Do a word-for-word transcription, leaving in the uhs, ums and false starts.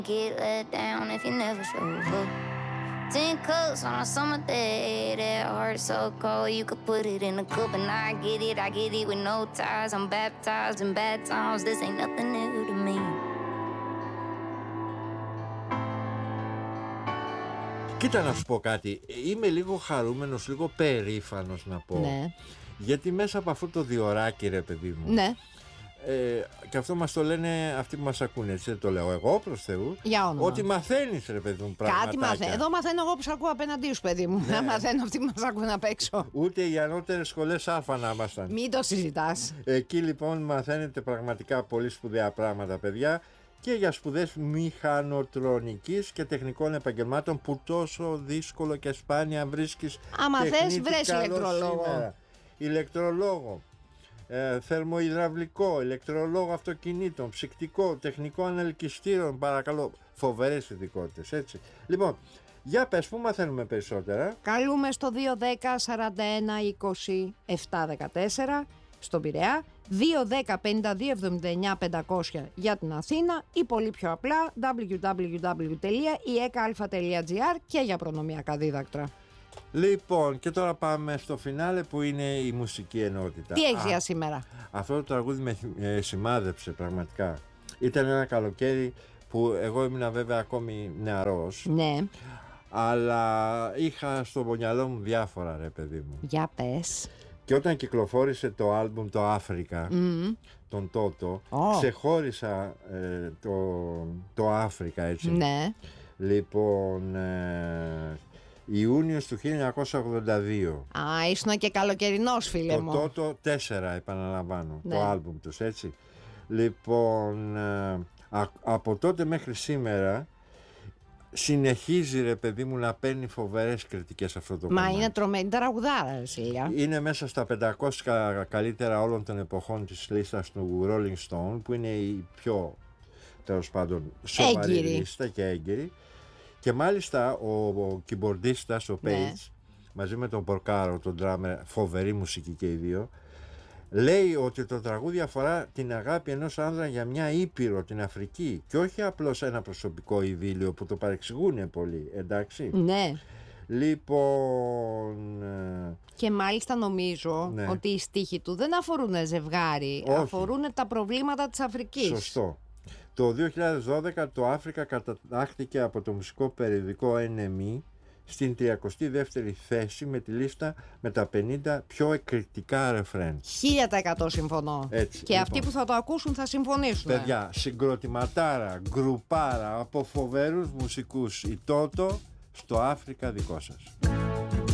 Get let down if you never show up. Ten cups on a summer day, that heart so cold you could put it in a cup. And I get it, I get it with no ties. I'm baptized in bad times, this ain't nothing new to me. Κοίτα να σου πω κάτι, είμαι λίγο χαρούμενος, λίγο περήφανος να πω. Ναι. Γιατί μέσα από αυτό το διωράκι, ρε παιδί μου. Ναι. Ε, και αυτό μας το λένε αυτοί που μας ακούνε, έτσι δεν το λέω εγώ προς Θεού. Για όνομα. Ότι μαθαίνεις, ρε παιδί μου, πραγματάκια. Κάτι μαθαίνω. Εδώ μαθαίνω εγώ που σ' ακούω απέναντί σου, παιδί μου. Να μαθαίνω αυτοί που μας ακούν απ' έξω. Ούτε οι ανώτερες σχολές Α να ήμασταν. Μην το συζητάς. Εκεί λοιπόν μαθαίνετε πραγματικά πολύ σπουδαία πράγματα, παιδιά. Και για σπουδές μηχανοτρονικής και τεχνικών επαγγελμάτων που τόσο δύσκολο και σπάνια βρίσκεις. Άμα θες, βρες ηλεκτρολόγο. Σήμερα. Ηλεκτρολόγο, ε, θερμοϊδραυλικό, ηλεκτρολόγο αυτοκινήτων, ψυκτικό, τεχνικό ανελκυστήρων, παρακαλώ. Φοβερές ειδικότητες, έτσι. Λοιπόν, για πες, πού μαθαίνουμε περισσότερα? Καλούμε στο δύο δέκα σαράντα ένα είκοσι επτά δεκατέσσερα στον Πειραιά, δύο δέκα πενήντα δύο εβδομήντα εννιά πεντακόσια για την Αθήνα ή πολύ πιο απλά double-u double-u double-u τελεία ι ε κ α τελεία τζι άρ και για προνομιακά δίδακτρα. Λοιπόν, και τώρα πάμε στο φινάλε που είναι η μουσική ενότητα. Τι έχεις για σήμερα? Αυτό το τραγούδι με ε, σημάδεψε πραγματικά. Ήταν ένα καλοκαίρι που εγώ ήμουν βέβαια ακόμη νεαρός. Ναι. Αλλά είχα στο μυαλό μου διάφορα, ρε παιδί μου. Για πες. Και όταν κυκλοφόρησε το άλμπουμ το Αφρικα, mm. τον Τότο, oh. ξεχώρισα ε, το, το Αφρικα, έτσι. Ναι. Λοιπόν, ε, Ιούνιος του χίλια εννιακόσια ογδόντα δύο. Α, ήσουν και καλοκαιρινός, φίλε το μου. Το Τότο τέσσερα, επαναλαμβάνω, ναι. το άλμπουμ τους, έτσι. Λοιπόν, ε, α, από τότε μέχρι σήμερα συνεχίζει, ρε παιδί μου, να παίρνει φοβερές κριτικές αυτό το Μα κομμάτι. είναι τρομένη τραγουδάρα, ρε Σίλια. Είναι μέσα στα πεντακόσια καλύτερα όλων των εποχών της λίστας του Rolling Stone, που είναι η πιο, τέλος πάντων, σοβαρή έγκυρη λίστα και έγκυρη. Και μάλιστα ο, ο κιμπορντίστας, ο Page, ναι. μαζί με τον Πορκάρο, τον drummer, φοβερή μουσική και οι δύο, λέει ότι το τραγούδι αφορά την αγάπη ενός άνδρα για μια ήπειρο, την Αφρική, και όχι απλώς ένα προσωπικό ειδήλιο που το παρεξηγούν πολύ, εντάξει. Ναι. Λοιπόν... Και μάλιστα νομίζω ναι. ότι οι στίχοι του δεν αφορούν ζευγάρι, όχι. αφορούν τα προβλήματα της Αφρικής. Σωστό. Το δύο χιλιάδες δώδεκα το Αφρικα κατατάχθηκε από το μουσικό περιοδικό εν εμ ι στην τριακοστή δεύτερη θέση με τη λίστα με τα πενήντα πιο εκρηκτικά ρεφρέν. Χίλια τα εκατό συμφωνώ. Έτσι, και λοιπόν. Αυτοί που θα το ακούσουν θα συμφωνήσουν. Παιδιά, συγκροτηματάρα, γκρουπάρα από φοβερούς μουσικούς, η Τότο στο Αφρικα δικό σας.